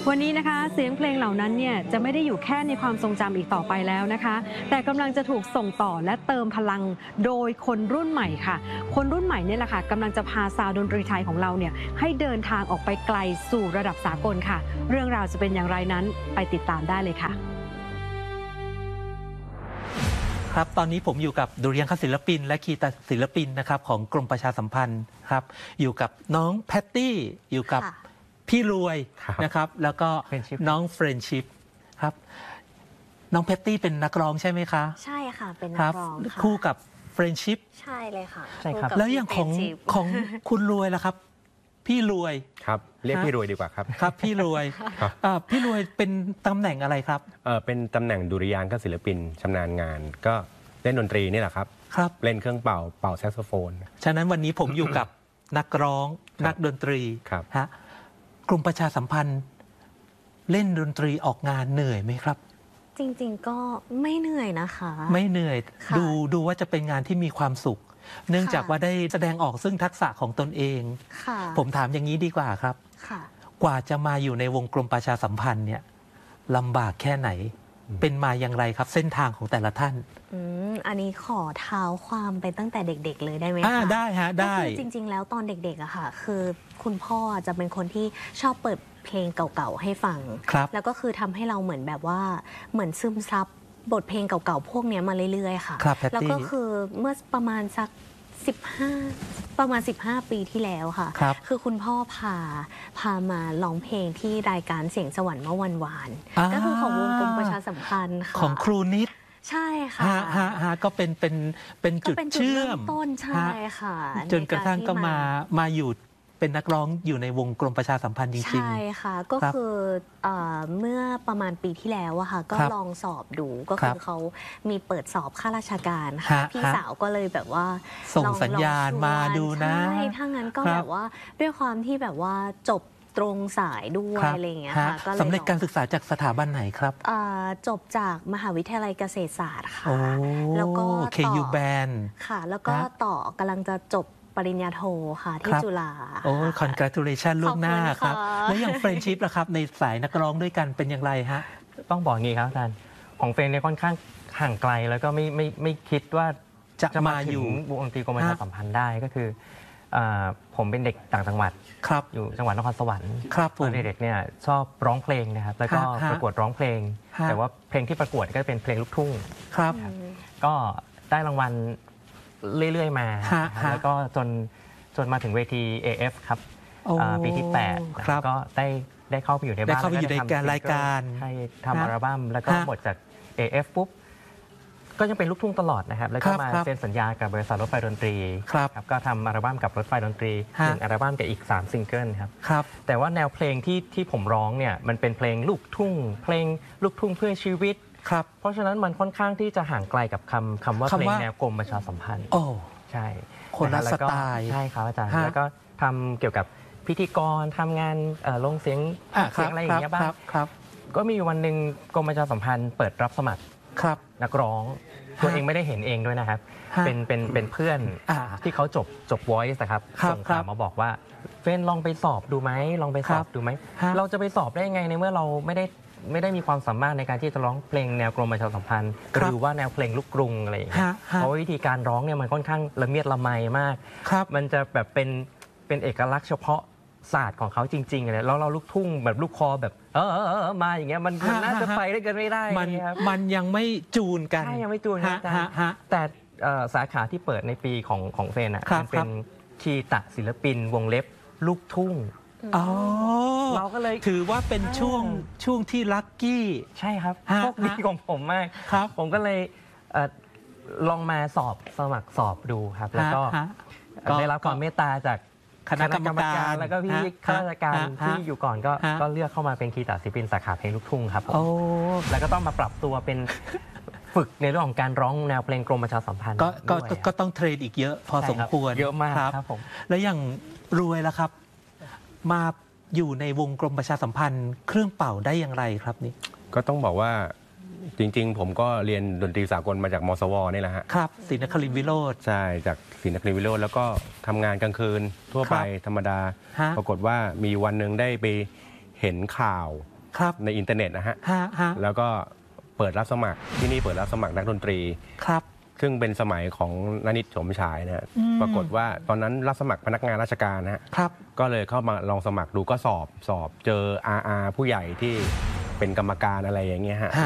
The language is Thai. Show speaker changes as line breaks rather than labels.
วันนี้นะคะเสียงเพลงเหล่านั้นเนี่ยจะไม่ได้อยู่แค่ในความทรงจำอีกต่อไปแล้วนะคะแต่กำลังจะถูกส่งต่อและเติมพลังโดยคนรุ่นใหม่ค่ะคนรุ่นใหม่เนี่ยแหละค่ะกำลังจะพาซาวด์ดนตรีไทยของเราเนี่ยให้เดินทางออกไปไกลสู่ระดับสากลค่ะเรื่องราวจะเป็นอย่างไรนั้นไปติดตามได้เลยค่ะ
ครับตอนนี้ผมอยู่กับดุริยางคศิลปินและคีตศิลปินนะครับของกรมประชาสัมพันธ์ครับอยู่กับน้องแพตตี้อยู่กับพี่รวยนะครับแล้วก็น้องเฟรนชิพครับน้องแพตตี้เป็นนักร้องใช่ไหมคะ
ใช่ค่ะเป็นนักร้องค่ะ
คู่กับเฟรนชิพ
ใช่เลยค่ะ
ใช่ครับแล้วอย่างของคุณรวยล่ะครับพี่รวย
ครับเรียกพี่รวยดีกว่าครับ
ครับพี่รวยพี่รวยเป็นตำแหน่งอะไรครับ
เป็นตำแหน่งดุริยางคศิลปินชำนาญงานก็เล่นดนตรีนี่แหละครับเล่นเครื่องเป่าแซกโซโฟน
ฉะนั้นวันนี้ผมอยู่กับนักร้องนักดนตรีฮะกรมประชาสัมพันธ์เล่นดนตรีออกงานเหนื่อยไหมครับ
จริงๆก็ไม่เหนื่อยนะคะ
ไม่เหนื่อยดูว่าจะเป็นงานที่มีความสุขเนื่องจากว่าได้แสดงออกซึ่งทักษะของตนเองผมถามอย่างนี้ดีกว่าครับกว่าจะมาอยู่ในวงกรมประชาสัมพันธ์เนี่ยลำบากแค่ไหนเป็นมาอย่างไรครับเส้นทางของแต่ละท่าน
อันนี้ขอเท้าความไปตั้งแต่เด็กๆเลยได้ไหมคะ
ได้ฮะได้
คือจริงๆแล้วตอนเด็กๆอะค่ะคือคุณพ่อจะเป็นคนที่ชอบเปิดเพลงเก่าๆให้ฟังแล้วก็คือทำให้เราเหมือนแบบว่าเหมือนซึมซับบทเพลงเก่าๆพวกนี้มาเรื่อยๆค่ะแล้วก็คือเมื่อประมาณสัก15 ปีที่แล้วค่ะคือคุณพ่อพามาร้องเพลงที่รายการเสียงสวรรค์เมื่อวันวานก็คือของวงกรมประชาสัมพันธ์ค่ะ
ของครูนิด
ใช่ค่ะ
ก็เป็นจุดเชื่อม
ต้นใช่ค่ะ
จนกระทั่งก็มาอยู่เป็นนักร้องอยู่ในวงกรมประชาสัมพันธ์จริงๆ
ใช่ค่ะก็คือเมื่อประมาณปีที่แล้วอะค่ะก็ลองสอบดูก็คือเขามีเปิดสอบข้าราชการค่ะพี่สาวก็เลยแบบว่า
ส่งสัญญาณมาดูนะ
ใช่ถ้างั้นก็แบบว่าด้วยความที่แบบว่าจบตรงสายด้วยอะไรอย่างเงี้ยค่ะ
สำเร็จการศึกษาจากสถาบันไหนครับ
จบจากมหาวิทยาลัยเกษตรศาสตร์ค่ะ
แล้วก็ KU Band
ค่ะแล้วก็ต่อกำลังจะจบปริญญาโทค่ะที่จุฬา
congratulation ล่วงหน้าครับแล้วอย่างเฟรนชิพล่ะครับในสายนักร้องด้วยกันเป็นอย่างไรฮะ
ต้องบอกงี้ครับอาจารย์ของเฟรนเนี่ยค่อนข้างห่างไกลแล้วก็ไม่คิดว่าจะมาอยู่วงดนตรีกรมประชาสัมพันธ์ได้ก็คือผมเป็นเด็กต่างจังหวัดอยู่จังหวัดนครสวรรค์ตอนเด็กเนี่ยชอบร้องเพลงนะครับแล้วก็ประกวดร้องเพลงแต่ว่าเพลงที่ประกวดก็เป็นเพลงลูกทุ่งก็ได้รางวัลเรื่อยๆมาแล้วก็จนมาถึงเวที AF ครับปีที่8ก็ได้เข้าไปอยู่ในบ้าน
แล้วก็ทำรายการ
ให้ทำอัลบั้มแล้วก็หมดจาก AF ปุ๊บก็ยังเป็นลูกทุ่งตลอดนะครับแล้วก็มาเซ็นสัญญากับบริษัทรถไฟดนตรีครับก็ทำอัลบั้มกับรถไฟดนตรี1อัลบั้มกับอีก3ซิงเกิลครับแต่ว่าแนวเพลงที่ผมร้องเนี่ยมันเป็นเพลงลูกทุ่งเพลงลูกทุ่งเพื่อชีวิตเพราะฉะนั้นมันค่อนข้างที่จะห่างไกลกับคำว่าเพลงแนวกรมประชาสัมพันธ์ใช่
คนละสไตล์
ใช่ครับอาจารย์แล้วก็ทำเกี่ยวกับพิธีกรทำงานลงเสียงอะไรอย่างเงี้ยบ้างก็มีวันหนึ่งกรมประชาสัมพันธ์เปิดรับสมัครนักร้องตัวเองไม่ได้เห็นเองด้วยนะครับเป็นเพื่อนที่เขาจบ Voice นะครับส่งข่าวมาบอกว่าเฟนลองไปสอบดูไหมลองไปสอบดูไหมเราจะไปสอบได้ยังไงในเมื่อเราไม่ได้มีความสามารถในการที่จะร้องเพลงแนวกรมประชาสัมพันธ์หรือว่าแนวเพลงลูกกรุงอะไรอย่างเงี้ยเพราะวิธีการร้องเนี่ยมันค่อนข้างละเมียดละไมมากมันจะแบบเป็นเอกลักษณ์เฉพาะศาสตร์ของเขาจริงๆเลยแล้วเราลูกทุ่งแบบลูกคอแบบมาอย่างเงี้ยมันน่าจะไปได้กันไม่ได้
มันยังไม่จูนกัน
ใช่ยังไม่จูนครับแต่สาขาที่เปิดในปีของเฟนอ่ะมันเป็นคีตศิลปินวงเล็บลูกทุ่ง
เราก็เลยถือว่าเป็นช่วงที่ลัคกี้
ใช่ครับโชคดีของผมมากผมก็เลยลองมาสมัครสอบดูครับแล้วก็ได้รับความเมตตาจากคณะกรรมการแล้วก็พี่ข้าราชการที่อยู่ก่อนก็เลือกเข้ามาเป็นคีตศิลปินสาขาเพลงลูกทุ่งครับแล้วก็ต้องมาปรับตัวเป็นฝึกในเรื่องของการร้องแนวเพลงกรมประชาสัมพันธ์
ก็ต้องเทรนอีกเยอะพอสมควร
เยอะมากครับผม
แล้วอย่างรวยล่ะครับมาอยู่ในวงกรมประชาสัมพันธ์เครื่องเป่าได้อย่างไรครับนี่
ก็ต้องบอกว่าจริงๆผมก็เรียนดนตรีสากลมาจากมสวนี่แหละฮะ
ครับศรีนครินทร์วิโรจน์
ใช่จากศรีนครินทร์วิโรจน์แล้วก็ทำงานกลางคืนทั่วไปธรรมดาปรากฏว่ามีวันหนึ่งได้ไปเห็นข่าวในอินเทอร์เน็ตนะฮะแล้วก็เปิดรับสมัครที่นี่เปิดรับสมัครนักดนตรี
ครับ
ซึ่งเป็นสมัยของนนิตโฉมฉายนะปรากฏว่าตอนนั้นรับสมัครพนักงานราชการนะครับก็เลยเข้ามาลองสมัครดูก็สอบเจออาผู้ใหญ่ที่เป็นกรรมการอะไรอย่างเงี้ยฮะ